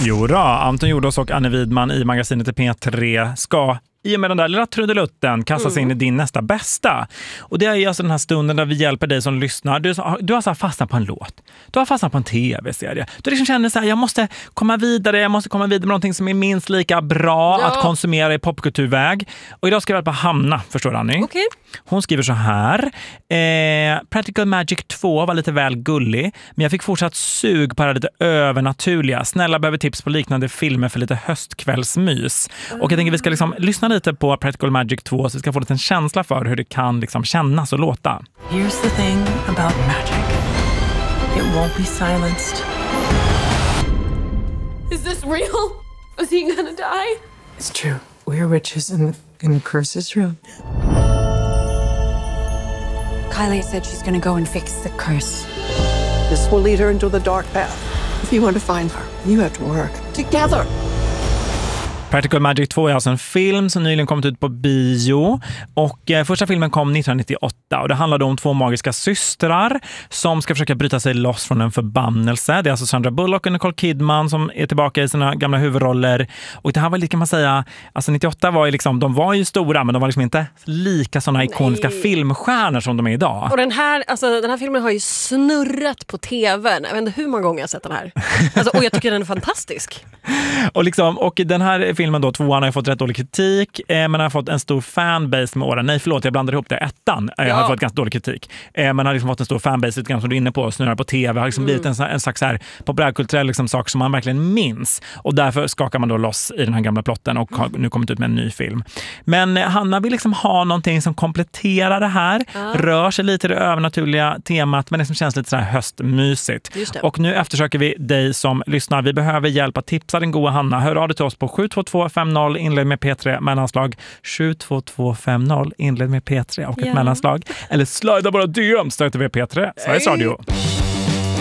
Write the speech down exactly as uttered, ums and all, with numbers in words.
Jo då, Anton Jordås och Anne Widman i magasinet P tre ska i och med den där lilla trudelutten kastas mm. in i din nästa bästa. Och det är alltså den här stunden där vi hjälper dig som lyssnar. Du, du har så här fastnat på en låt. Du har fastnat på en tv-serie. Du liksom känner så här, jag måste komma vidare. Jag måste komma vidare med någonting som är minst lika bra ja. att konsumera i popkulturväg. Och idag ska vi hjälpa Hanna, förstår Annie? Okay. Hon skriver så här. Eh, Practical Magic två var lite väl gullig. Men jag fick fortsatt sug på det lite övernaturliga. Snälla behöver tips på liknande filmer för lite höstkvällsmys. Mm. Och jag tänker vi ska liksom lyssna lite på Practical Magic två så vi ska få lite en känsla för hur det kan liksom kännas och låta. Here's the thing about magic. It won't be silenced. Is this real? Is he gonna die? It's true. We're witches in the, in the curses room. Kylie said she's gonna go and fix the curse. This will lead her into the dark path. If you want to find her, you have to work together. Practical Magic två är alltså en film som nyligen kommit ut på bio och eh, första filmen kom nittonhundranittioåtta och det handlade om två magiska systrar som ska försöka bryta sig loss från en förbannelse. Det är alltså Sandra Bullock och Nicole Kidman som är tillbaka i sina gamla huvudroller och det här var lika man säga, alltså nittioåtta var ju liksom, de var ju stora men de var liksom inte lika såna ikoniska Nej. filmstjärnor som de är idag. Och den här, alltså, den här filmen har ju snurrat på tvn, jag vet inte hur många gånger jag har sett den här. Alltså, och jag tycker den är fantastisk. och, liksom, och den här filmen då, tvåan har fått rätt dålig kritik eh, men har fått en stor fanbase med åren. Nej förlåt, jag blandade ihop det. Ettan eh, ja. har fått ganska dålig kritik. Eh, men har liksom fått en stor fanbase lite grann som du är inne på och snurrar på tv. Har liksom mm. blivit en, en slags här populärkulturell liksom, sak som man verkligen minns. Och därför skakar man då loss i den här gamla plotten och har nu kommit ut med en ny film. Men eh, Hanna vill liksom ha någonting som kompletterar det här. Ja. Rör sig lite i det övernaturliga temat men det som känns lite så här höstmysigt. Och nu eftersöker vi dig som lyssnar. Vi behöver hjälp att tipsa den goda Hanna. Hör av dig till oss på sju två två fem noll inled med P tre mellanslag sju två två fem noll inled med P tre och ett yeah. mellanslag eller slida bara D M stöter vi P tre Sveriges Radio.